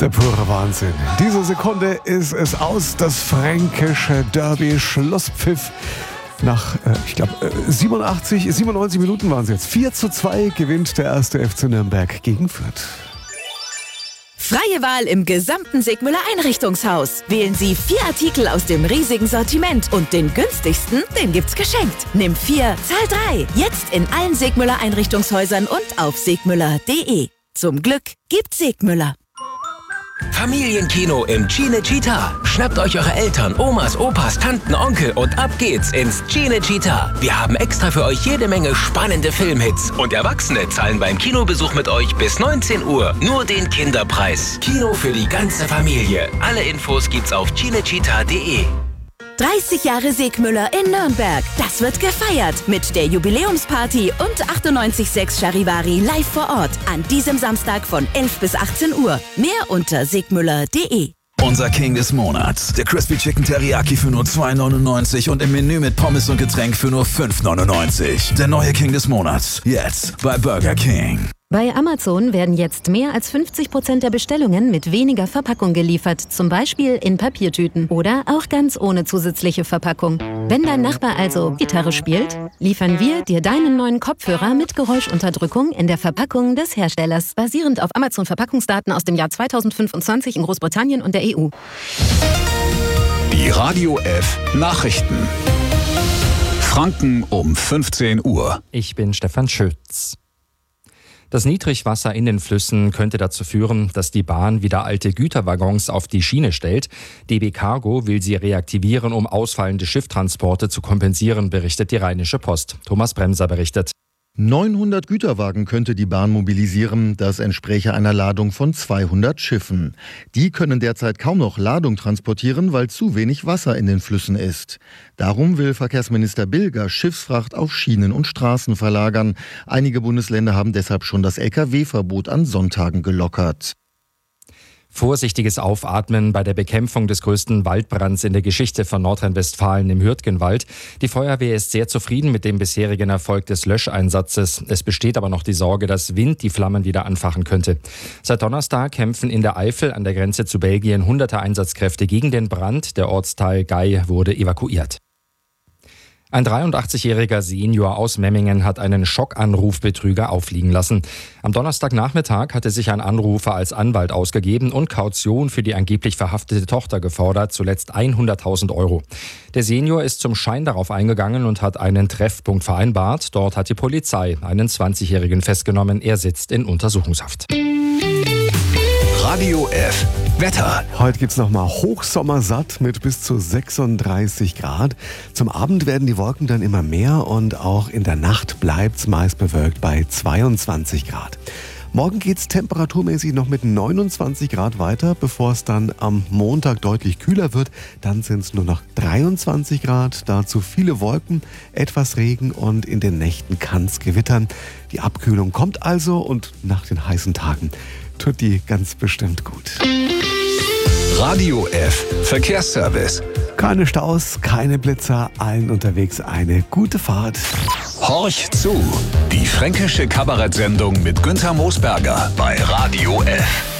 Der pure Wahnsinn. Diese Sekunde ist es aus, das fränkische Derby. Schlusspfiff. Nach, 97 Minuten waren es jetzt. 4:2 gewinnt der 1. FC Nürnberg gegen Fürth. Freie Wahl im gesamten Segmüller Einrichtungshaus. Wählen Sie 4 Artikel aus dem riesigen Sortiment und den günstigsten, den gibt's geschenkt. Nimm 4, zahl 3. Jetzt in allen Segmüller Einrichtungshäusern und auf segmüller.de. Zum Glück gibt's Segmüller. Familienkino im Cinecittà. Schnappt euch eure Eltern, Omas, Opas, Tanten, Onkel und ab geht's ins Cinecittà. Wir haben extra für euch jede Menge spannende Filmhits. Und Erwachsene zahlen beim Kinobesuch mit euch bis 19 Uhr nur den Kinderpreis. Kino für die ganze Familie. Alle Infos gibt's auf cinecittà.de. 30 Jahre Segmüller in Nürnberg. Das wird gefeiert mit der Jubiläumsparty und 98.6 Charivari live vor Ort. An diesem Samstag von 11 bis 18 Uhr. Mehr unter segmüller.de. Unser King des Monats. Der Crispy Chicken Teriyaki für nur 2,99 und im Menü mit Pommes und Getränk für nur 5,99. Der neue King des Monats. Jetzt bei Burger King. Bei Amazon werden jetzt mehr als 50% der Bestellungen mit weniger Verpackung geliefert. Zum Beispiel in Papiertüten oder auch ganz ohne zusätzliche Verpackung. Wenn dein Nachbar also Gitarre spielt, liefern wir dir deinen neuen Kopfhörer mit Geräuschunterdrückung in der Verpackung des Herstellers. Basierend auf Amazon-Verpackungsdaten aus dem Jahr 2025 in Großbritannien und der EU. Die Radio F Nachrichten. Franken um 15 Uhr. Ich bin Stefan Schütz. Das Niedrigwasser in den Flüssen könnte dazu führen, dass die Bahn wieder alte Güterwaggons auf die Schiene stellt. DB Cargo will sie reaktivieren, um ausfallende Schifftransporte zu kompensieren, berichtet die Rheinische Post. Thomas Bremser berichtet. 900 Güterwagen könnte die Bahn mobilisieren. Das entspräche einer Ladung von 200 Schiffen. Die können derzeit kaum noch Ladung transportieren, weil zu wenig Wasser in den Flüssen ist. Darum will Verkehrsminister Bilger Schiffsfracht auf Schienen und Straßen verlagern. Einige Bundesländer haben deshalb schon das Lkw-Verbot an Sonntagen gelockert. Vorsichtiges Aufatmen bei der Bekämpfung des größten Waldbrands in der Geschichte von Nordrhein-Westfalen im Hürtgenwald. Die Feuerwehr ist sehr zufrieden mit dem bisherigen Erfolg des Löscheinsatzes. Es besteht aber noch die Sorge, dass Wind die Flammen wieder anfachen könnte. Seit Donnerstag kämpfen in der Eifel an der Grenze zu Belgien hunderte Einsatzkräfte gegen den Brand. Der Ortsteil Gei wurde evakuiert. Ein 83-jähriger Senior aus Memmingen hat einen Schockanrufbetrüger auffliegen lassen. Am Donnerstagnachmittag hatte sich ein Anrufer als Anwalt ausgegeben und Kaution für die angeblich verhaftete Tochter gefordert, zuletzt 100.000 €. Der Senior ist zum Schein darauf eingegangen und hat einen Treffpunkt vereinbart. Dort hat die Polizei einen 20-Jährigen festgenommen. Er sitzt in Untersuchungshaft. Radio F Wetter. Heute gibt's nochmal Hochsommersatt mit bis zu 36 Grad. Zum Abend werden die Wolken dann immer mehr und auch in der Nacht bleibt's meist bewölkt bei 22 Grad. Morgen geht's temperaturmäßig noch mit 29 Grad weiter, bevor es dann am Montag deutlich kühler wird. Dann sind es nur noch 23 Grad, dazu viele Wolken, etwas Regen und in den Nächten kann's gewittern. Die Abkühlung kommt also und nach den heißen Tagen tut die ganz bestimmt gut. Radio F Verkehrsservice. Keine Staus, keine Blitzer, allen unterwegs eine gute Fahrt. Horch zu. Die fränkische Kabarettsendung mit Günther Moosberger bei Radio F.